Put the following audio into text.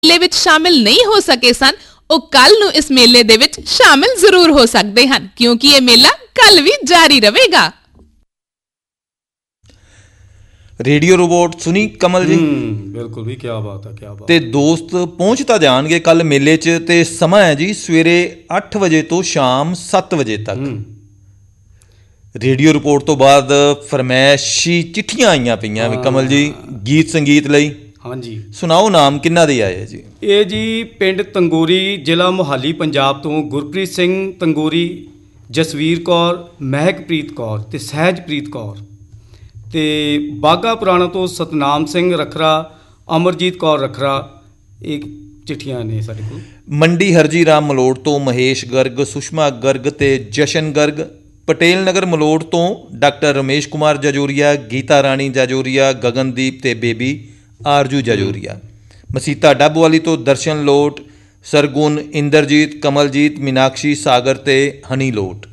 ਮੇਲੇ ਵਿੱਚ ਸ਼ਾਮਿਲ ਨਹੀਂ ਹੋ ਸਕੇ ਸਨ, ਉਹ ਕੱਲ ਨੂੰ ਇਸ ਮੇਲੇ ਦੇ ਵਿੱਚ ਸ਼ਾਮਿਲ ਜ਼ਰੂਰ ਹੋ ਸਕਦੇ ਹਨ, ਕਿਉਂਕਿ ਇਹ ਮੇਲਾ ਕੱਲ ਵੀ ਜਾਰੀ ਰਹੇਗਾ। ਰੇਡੀਓ ਰੋਬੋਟ ਸੁਣੀ ਕਮਲ ਜੀ? ਬਿਲਕੁਲ ਵੀ, ਕਿਆ ਬਾਤ ਹੈ, ਕਿਆ ਬਾਤ। ਤੇ ਦੋਸਤ ਪਹੁੰਚ ਤਾਂ ਜਾਣਗੇ ਕੱਲ ਮੇਲੇ 'ਚ, ਤੇ ਸਮਾਂ ਹੈ ਜੀ ਸਵੇਰੇ 8 ਵਜੇ ਤੋਂ ਸ਼ਾਮ 7 ਵਜੇ ਤੱਕ। ਰੇਡੀਓ ਰਿਪੋਰਟ ਤੋਂ ਬਾਅਦ ਫਰਮੈਸ਼ੀ ਚਿੱਠੀਆਂ ਆਈਆਂ ਪਈਆਂ ਵੀ ਕਮਲ ਜੀ ਗੀਤ ਸੰਗੀਤ ਲਈ। ਹਾਂਜੀ, ਸੁਣਾਓ ਨਾਮ ਕਿਹਨਾਂ ਦੇ ਆਏ ਜੀ? ਇਹ ਜੀ ਪਿੰਡ ਤੰਗੋਰੀ, ਜ਼ਿਲ੍ਹਾ ਮੋਹਾਲੀ, ਪੰਜਾਬ ਤੋਂ ਗੁਰਪ੍ਰੀਤ ਸਿੰਘ ਤੰਗੋਰੀ, ਜਸਵੀਰ ਕੌਰ, ਮਹਿਕਪ੍ਰੀਤ ਕੌਰ ਤੇ ਸਹਿਜਪ੍ਰੀਤ ਕੌਰ। ਤੇ ਬਾਘਾ ਪੁਰਾਣਾ ਤੋਂ ਸਤਨਾਮ ਸਿੰਘ ਰਖਰਾ, ਅਮਰਜੀਤ ਕੌਰ ਰਖਰਾ। ਇਹ ਚਿੱਠੀਆਂ ਨੇ ਸਾਡੇ ਕੋਲ। ਮੰਡੀ ਹਰਜੀ ਰਾਮ ਮਲੋੜ ਤੋਂ ਮਹੇਸ਼ ਗਰਗ, ਸੁਸ਼ਮਾ ਗਰਗ ਤੇ ਜਸ਼ਨ ਗਰਗ। ਪਟੇਲ ਨਗਰ ਮਲੋੜ ਤੋਂ ਡਾਕਟਰ ਰਮੇਸ਼ ਕੁਮਾਰ ਜਜੋਰੀਆ, ਗੀਤਾ ਰਾਣੀ ਜਜੋਰੀਆ, ਗਗਨਦੀਪ ਤੇ ਬੇਬੀ ਆਰਜੂ ਜਜੋਰੀਆ। ਮਸੀਤਾ ਡੱਬਵਾਲੀ ਤੋਂ ਦਰਸ਼ਨ ਲੋਟ, ਸਰਗੁਣ, ਇੰਦਰਜੀਤ, ਕਮਲਜੀਤ, ਮੀਨਾਕਸ਼ੀ, ਸਾਗਰ ਤੇ ਹਨੀ ਲੋਟ।